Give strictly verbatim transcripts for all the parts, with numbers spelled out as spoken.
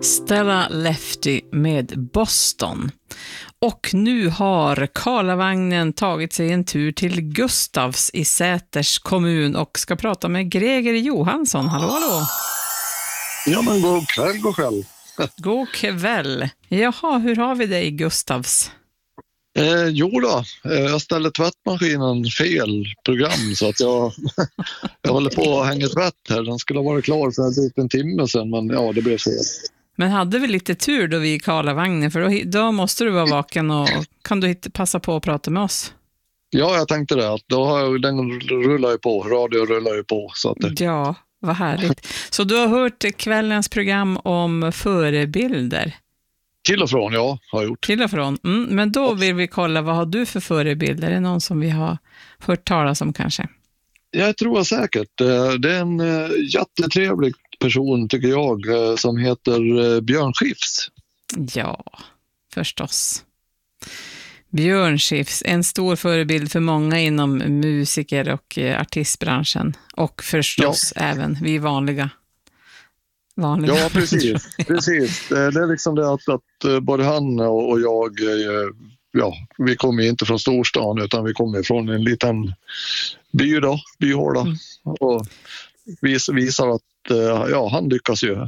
Stella Lefty med Boston. Och nu har Karlavagnen tagit sig en tur till Gustavs i Säters kommun och ska prata med Greger Johansson. Hallå, hallå. Ja, men god kväll, god kväll. God kväll. Jaha, hur har vi det i Gustavs? Eh, jo då, eh, jag ställde tvättmaskinen fel program så att jag, jag håller på att hänga tvätt här. Den skulle ha varit klar för typ en timme sedan, men ja, det blev fel. Men hade vi lite tur då vi i Karlavagnen, för då, då måste du vara vaken och kan du hitta, passa på att prata med oss? Ja, jag tänkte det. Att då har jag, den rullar ju på, radio rullar ju på. Så att det... Ja, vad härligt. Så du har hört kvällens program om förebilder? Till och från, ja, har jag gjort. Till och från. Mm, men då vill vi kolla, vad har du för förebilder? Är det någon som vi har hört talas om kanske? Jag tror säkert. Det är en jättetrevlig person tycker jag som heter Björn Skifs. Ja, förstås. Björn Skifs, en stor förebild för många inom musiker- och artistbranschen. Och förstås ja. Även vi vanliga. vanliga. Ja, precis. precis. Det är liksom det att, att både han och jag, ja, vi kommer inte från storstan utan vi kommer från en liten by då, byhåla. Mm. Och vis, visar att ja, han lyckas ju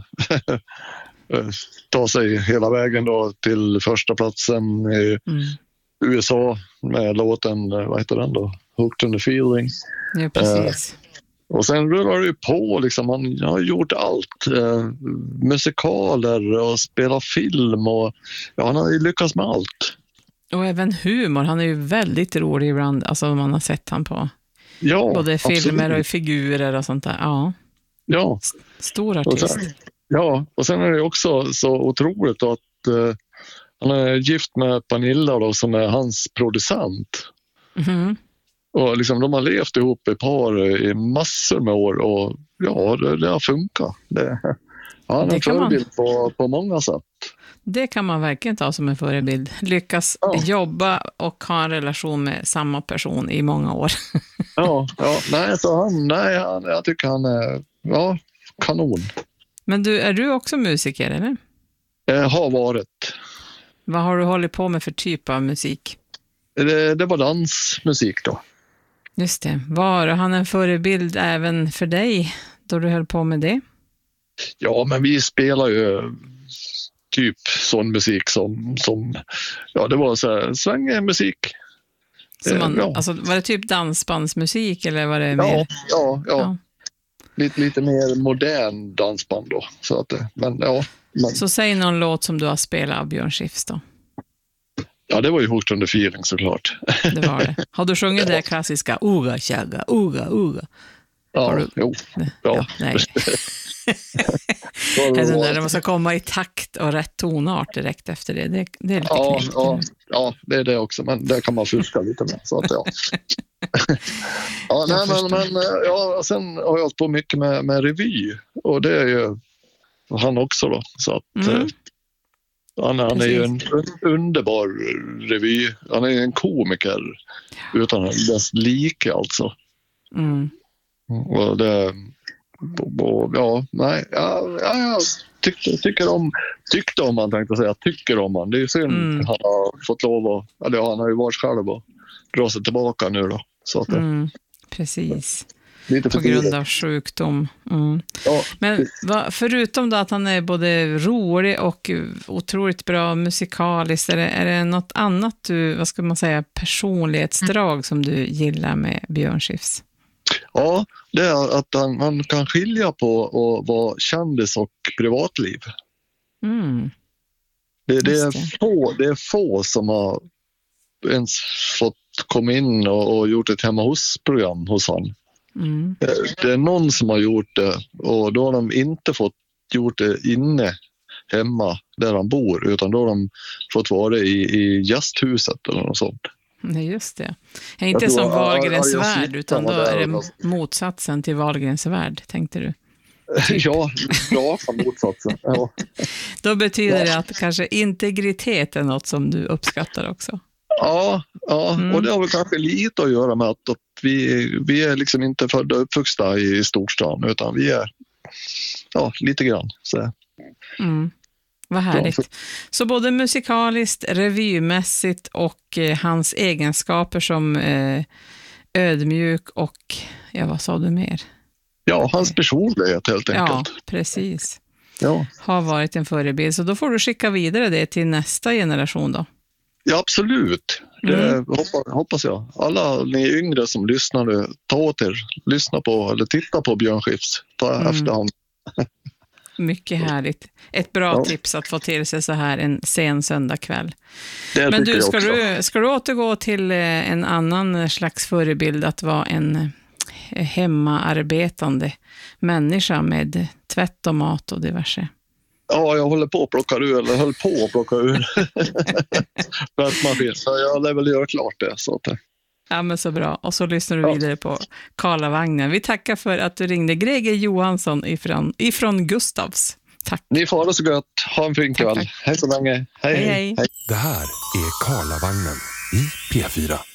ta sig hela vägen då till första platsen i mm. U S A med låten, vad heter den då? Hooked on the Feeling. Ja, precis. Eh, och sen rullar det ju på liksom, han har gjort allt. Eh, musikaler och spelat film och ja, han har ju lyckats med allt. Och även humor, han är ju väldigt rolig ibland, alltså om man har sett han på ja, både filmer absolut. Och figurer och sånt där. Ja. Ja. Stor artist. Och sen, ja, och sen är det också så otroligt att eh, han är gift med Pernilla då, som är hans producent. Mm. Och liksom, de har levt ihop i par i massor med år och ja, det, det har funkat. Det, han är en förebild man... på, på många sätt. Det kan man verkligen ta som en förebild. Lyckas ja. Jobba och ha en relation med samma person i många år. ja, ja, nej, så han, nej han, jag tycker han är ja, kanon. Men du, är du också musiker, eller? Jag har varit. Vad har du hållit på med för typ av musik? Det, det var dansmusik då. Just det. Var han en förebild även för dig då du höll på med det? Ja, men vi spelar ju typ sån musik som, som ja, det var så här svängmusik. Så man, ja. Alltså, var det typ dansbandsmusik eller var det ja, mer? Ja, ja. ja. Lite, lite mer modern dansband då. Så, att, men, ja, men... så säg någon låt som du har spelat av Björn Skifs då. Ja, det var ju Hooked on the Feeling såklart. Det var det. Har du sjungit det klassiska Oga, tjagga, oga, oga? Ja, du... jo. Ja. ja nej. Eller den där, det måste komma i takt och rätt tonart direkt efter det. Det, det är lite ja, knäckt, ja, ja, det är det också. Men det kan man fuska lite med. Så att, ja. ja, nej, men, men ja, sen har jag hållit på mycket med, med revy. Och det är ju han också då. Så att... Mm. Han, han är ju en underbar revy. Han är en komiker utan dess like alltså. Mm. Och det, och, ja, nej, ja, ja, jag tyckte, tycker om, tyckte om han tänkte säga, tycker om han. Det är ju synd mm. han har fått lov att, eller ja, han har ju varit själv och dra sig tillbaka nu då. Så att, mm. Precis. Lite på grund av sjukdom. Mm. Ja. Men va, förutom då att han är både rolig och otroligt bra musikaliskt, är det, är det något annat du, vad ska man säga, personlighetsdrag som du gillar med Björn Skifs? Ja, det är att han, han kan skilja på att vara kändis och privatliv. Mm. Det, det, är få, det är få som har ens fått komma in och, och gjort ett hemma hos-program hos han. Mm. Det är någon som har gjort det och då har de inte fått gjort det inne hemma där han bor utan då har de fått vara i, i gästhuset eller något sånt. Nej, just det. Det är inte som Wahlgrens värld utan då är det motsatsen till Wahlgrens värld, tänkte du? Ja, ja, motsatsen. Ja. Då betyder det att kanske integritet är något som du uppskattar också. Ja, ja. Mm. Och det har väl kanske lite att göra med att, att vi, vi är liksom inte födda och uppvuxna i storstan utan vi är ja, lite grann. Så. Mm. Vad härligt. Så både musikaliskt, revymässigt och eh, hans egenskaper som eh, ödmjuk och, ja, vad sa du mer? Ja, hans personlighet helt enkelt. Ja, precis. Ja. Har varit en förebild. Så då får du skicka vidare det till nästa generation då. Ja, absolut. Det mm. hoppas, hoppas jag. Alla ni yngre som lyssnar nu, ta åt er, lyssna på eller titta på Björn Skifs. Ta mm. efterhand. Mycket härligt. Ett bra ja. tips att få till sig så här en sen söndagkväll. Men du ska, du, ska du återgå till en annan slags förebild, att vara en hemmaarbetande människa med tvätt och mat och diverse? Ja, jag håller på att plocka ur, eller höll på att plocka ur tvättmaskin, så jag lär väl göra klart det. Så att... Ja, men så bra. Och så lyssnar du ja. vidare på Karlavagnen. Vi tackar för att du ringde. Greger Johansson ifrån, ifrån Gustavs. Tack. Ni får ha det så gott. Ha en fin kväll. Hej så länge. Hej, hej, hej. hej. Det här är Karlavagnen i P fyra.